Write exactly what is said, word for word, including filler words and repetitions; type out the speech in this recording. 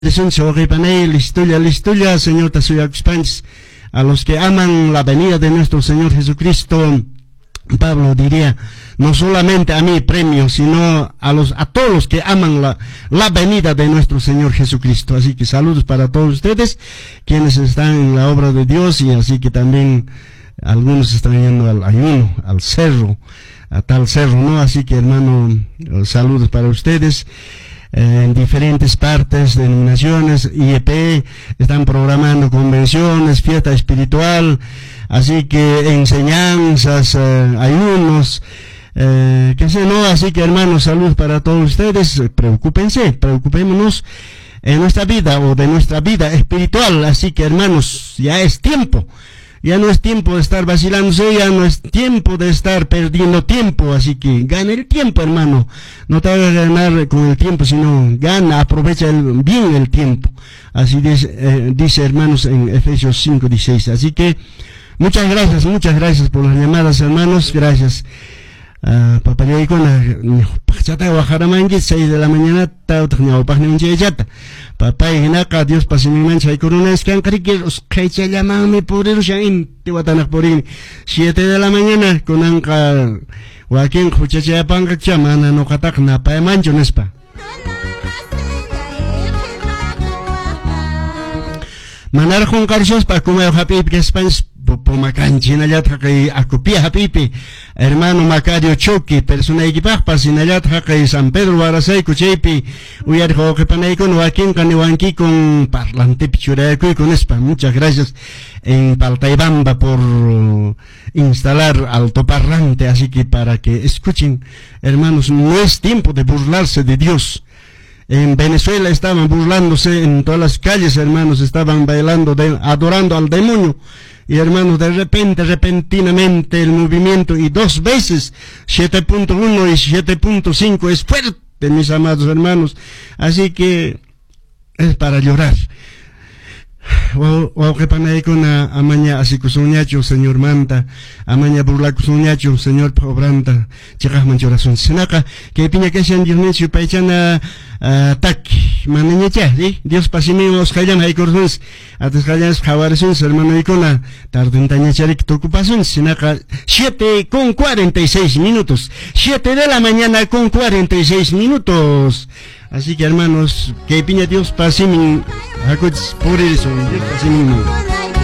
Listuya, listuya, Señor Tasuyakspans, a los que aman la venida de nuestro Señor Jesucristo. Pablo diría, no solamente a mí premio, sino a los a todos los que aman la, la venida de nuestro Señor Jesucristo. Así que saludos para todos ustedes, quienes están en la obra de Dios, y así que también algunos están yendo al ayuno, al cerro, a tal cerro, ¿no? Así que, hermano, saludos para ustedes. Eh, en diferentes partes, denominaciones, I E P, están programando convenciones, fiesta espiritual, así que enseñanzas, eh, ayunos, eh, qué sé, no, así que, hermanos, salud para todos ustedes. Preocúpense, preocupémonos en nuestra vida o de nuestra vida espiritual. Así que, hermanos, ya es tiempo. Ya no es tiempo de estar vacilándose, ya no es tiempo de estar perdiendo tiempo, así que gana el tiempo, hermano. No te hagas ganar con el tiempo, sino gana, aprovecha el, bien el tiempo. Así dice, eh, dice, hermanos, en Efesios cinco dieciséis. Así que muchas gracias, muchas gracias por las llamadas, hermanos. Gracias. Uh, papaya con chata guajaramangi seis de la mañana ta utñao pagni chata papay hinaka Dios pasimi mancha y corona es que ancarike os kecha llamame por el shain te watanak porin siete de la mañana con anca wakin khuchacha panga chamana no katak na pa mancho nespa manar con carsos pa comer happy que spans po macanchina ya que acopia hapipi hermano Macario Choque persona equipaj pasinayat que San Pedro Barasay Cuchepi uyar jo que panay con Joaquín Caniwanqui con parlante pichuraco y con espa. Muchas gracias en Paltaybamba por instalar altoparlante, así que para que escuchen, hermanos, no es tiempo de burlarse de Dios. En Venezuela estaban burlándose en todas las calles, hermanos, estaban bailando, de, adorando al demonio. Y, hermanos, de repente, repentinamente el movimiento, y dos veces, siete punto uno y siete punto cinco, es fuerte, mis amados hermanos. Así que es para llorar. Wow, que panay con amaña así kusuñacho, señor manta, amaña burla kusuñacho, señor pobranta, chicas manchorazón, senaca, que piña que sean dionisio paichana, tak, maneñecha, ¿sí? Dios pasimimos, callan, hay corazones, ates callan, jabarezones, hermano icona, tardentañecharik, tu ocupación, senaca, siete con cuarenta y seis minutos, siete de la mañana con cuarenta y seis minutos. Así que, hermanos, que piña Dios pasimin, acuds por eso, Dios pasimin.